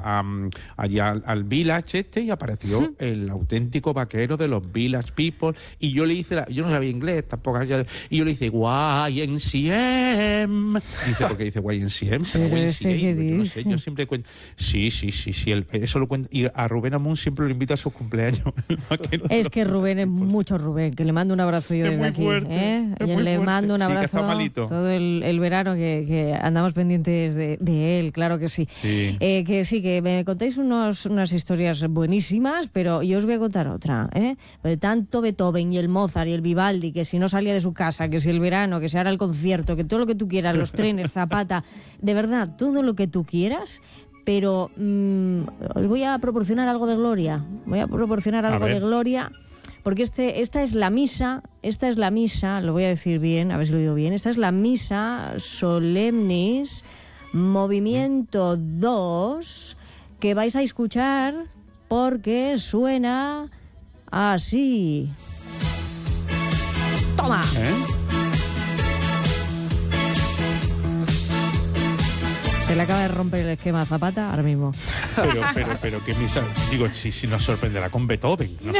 allí al Village y apareció el auténtico vaquero de los Village People, y yo le hice yo no sabía inglés tampoco, y yo le hice YNCM. Dice, ¿por qué dice YNCM? Yo no sé, yo siempre cuento. Sí, eso lo cuento. Y a Rubén Amun siempre lo invita a sus cumpleaños. Es que Rubén es mucho Rubén, que le mando un abrazo yo desde aquí. Le mando un abrazo todo el verano que andamos pendientes de él, claro que sí. Que me contáis unas historias buenísimas, pero yo os voy a contar otra, de tanto Beethoven y el Mozart y el Vivaldi, que si no salía de su casa, que si el verano, que si ahora el concierto, que todo lo que tú quieras, los trenes, Zapata, de verdad, todo lo que tú quieras. Pero os voy a proporcionar algo de gloria. Porque esta es la misa, lo voy a decir bien, a ver si lo digo bien, esta es la misa Solemnis, movimiento 2, que vais a escuchar porque suena así. ¡Toma! Se le acaba de romper el esquema a Zapata ahora mismo. Pero qué misa. Digo, si nos sorprenderá con Beethoven, ¿no?